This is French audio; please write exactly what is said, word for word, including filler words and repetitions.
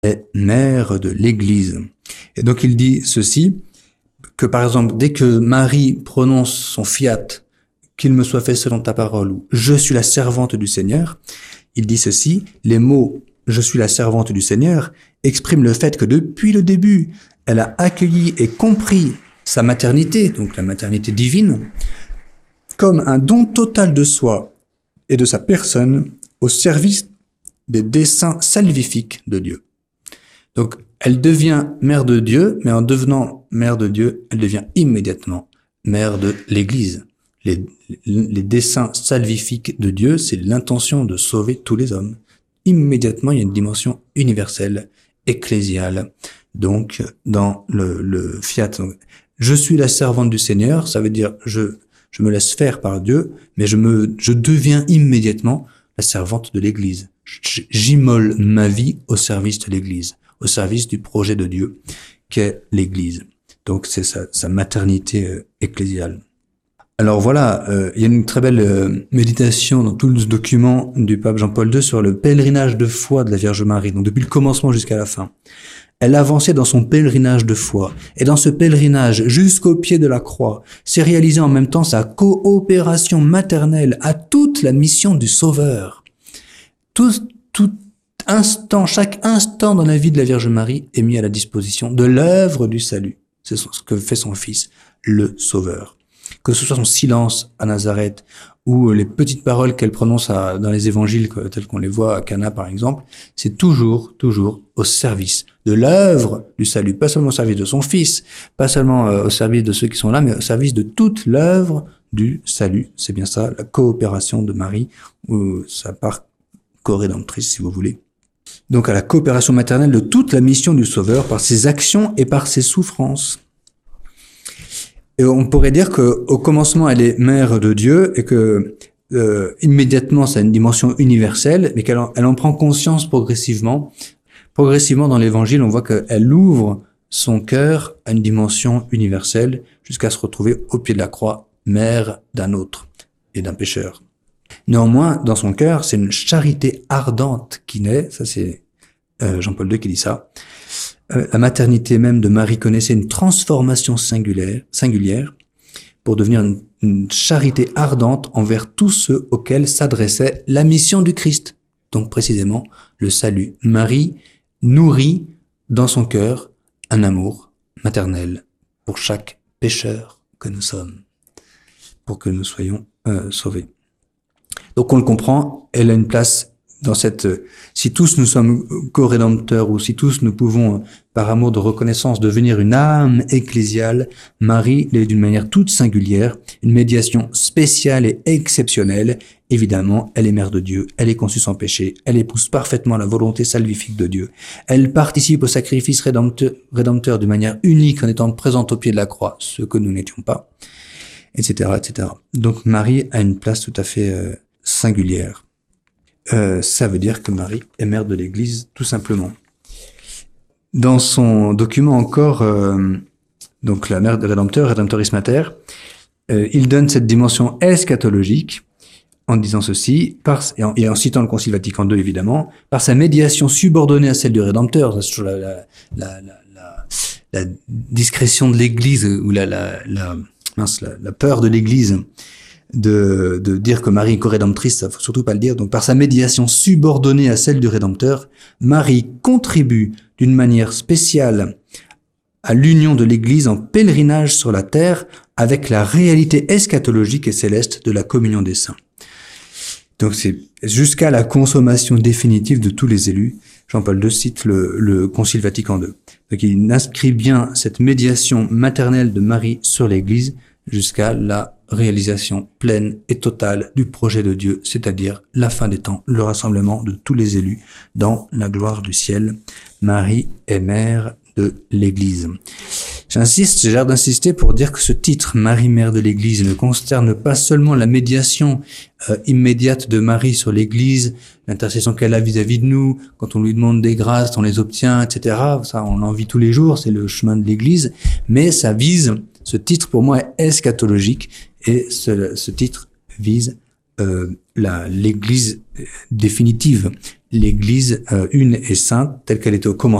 est mère de l'Église. Et donc il dit ceci, que par exemple, dès que Marie prononce son fiat, qu'il me soit fait selon ta parole, ou je suis la servante du Seigneur, il dit ceci, les mots je suis la servante du Seigneur expriment le fait que depuis le début, elle a accueilli et compris sa maternité, donc la maternité divine, comme un don total de soi et de sa personne au service des desseins salvifiques de Dieu. Donc, elle devient mère de Dieu, mais en devenant mère de Dieu, elle devient immédiatement mère de l'Église. Les, les desseins salvifiques de Dieu, c'est l'intention de sauver tous les hommes. Immédiatement, il y a une dimension universelle, ecclésiale. Donc, dans le, le fiat, donc, je suis la servante du Seigneur, ça veut dire je je me laisse faire par Dieu, mais je me je deviens immédiatement la servante de l'Église. J'immole ma vie au service de l'Église, au service du projet de Dieu qu'est l'Église. Donc c'est sa, sa maternité euh, ecclésiale. Alors voilà, euh, il y a une très belle euh, méditation dans tout ce document du pape Jean-Paul deux sur le pèlerinage de foi de la Vierge Marie, donc depuis le commencement jusqu'à la fin. Elle avançait dans son pèlerinage de foi, et dans ce pèlerinage jusqu'au pied de la croix, s'est réalisée en même temps sa coopération maternelle à toute la mission du Sauveur. Tout, tout instant, chaque instant dans la vie de la Vierge Marie est mis à la disposition de l'œuvre du salut. C'est ce que fait son Fils, le Sauveur. Que ce soit son silence à Nazareth ou les petites paroles qu'elle prononce à, dans les évangiles tels qu'on les voit à Cana par exemple, c'est toujours, toujours au service de l'œuvre du salut, pas seulement au service de son Fils, pas seulement euh, au service de ceux qui sont là, mais au service de toute l'œuvre du salut. C'est bien ça, la coopération de Marie, ou sa part co-rédemptrice si vous voulez. Donc à la coopération maternelle de toute la mission du Sauveur par ses actions et par ses souffrances. Et on pourrait dire que au commencement elle est mère de Dieu et que euh, immédiatement ça a une dimension universelle, mais qu'elle en, elle en prend conscience progressivement. Progressivement dans l'Évangile, on voit qu'elle ouvre son cœur à une dimension universelle jusqu'à se retrouver au pied de la croix, mère d'un autre et d'un pécheur. Néanmoins, dans son cœur, c'est une charité ardente qui naît. Ça, c'est euh, Jean-Paul deux qui dit ça. Euh, la maternité même de Marie connaissait une transformation singulière, singulière pour devenir une, une charité ardente envers tous ceux auxquels s'adressait la mission du Christ. Donc précisément, le salut. Marie nourrit dans son cœur un amour maternel pour chaque pécheur que nous sommes, pour que nous soyons euh, sauvés. Donc on le comprend, elle a une place dans cette... Si tous nous sommes co-rédempteurs ou si tous nous pouvons, par amour de reconnaissance, devenir une âme ecclésiale, Marie l'est d'une manière toute singulière, une médiation spéciale et exceptionnelle. Évidemment, elle est mère de Dieu, elle est conçue sans péché, elle épouse parfaitement la volonté salvifique de Dieu. Elle participe au sacrifice rédempteur, rédempteur d'une manière unique en étant présente au pied de la croix, ce que nous n'étions pas, et cetera, et cetera. Donc Marie a une place tout à fait euh, singulière. Euh, ça veut dire que Marie est mère de l'Église, tout simplement. Dans son document encore, euh, donc la mère de Rédempteur, Redemptoris Mater, euh, il donne cette dimension eschatologique en disant ceci, par, et, en, et en citant le Concile Vatican deux évidemment, par sa médiation subordonnée à celle du Rédempteur, c'est toujours la, la, la, la, la, la discrétion de l'Église, ou la, la, la, mince, la, la peur de l'Église, de, de dire que Marie est co-rédemptrice, ça faut surtout pas le dire. Donc par sa médiation subordonnée à celle du Rédempteur, Marie contribue d'une manière spéciale à l'union de l'Église en pèlerinage sur la terre avec la réalité eschatologique et céleste de la communion des saints. Donc c'est jusqu'à la consommation définitive de tous les élus. Jean-Paul deux cite le, le Concile Vatican deux. Donc il inscrit bien cette médiation maternelle de Marie sur l'Église jusqu'à la réalisation pleine et totale du projet de Dieu, c'est-à-dire la fin des temps, le rassemblement de tous les élus dans la gloire du ciel. Marie est mère de l'Église. J'insiste, j'ai l'air d'insister pour dire que ce titre, Marie, mère de l'Église, ne concerne pas seulement la médiation euh, immédiate de Marie sur l'Église, l'intercession qu'elle a vis-à-vis de nous, quand on lui demande des grâces, on les obtient, et cetera. Ça, on en vit tous les jours, c'est le chemin de l'Église, mais ça vise, ce titre pour moi est eschatologique, et ce, ce titre vise euh, la l'Église définitive, l'Église euh, une et sainte telle qu'elle était au commencement.